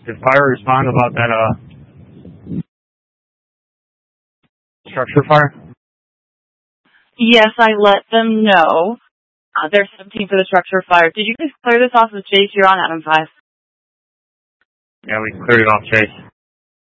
Did fire respond about that structure fire? Yes, I let them know. They're 17 for the structure fire. Did you guys clear this off with Chase? You're on Adam 5. Yeah, we cleared it off Chase.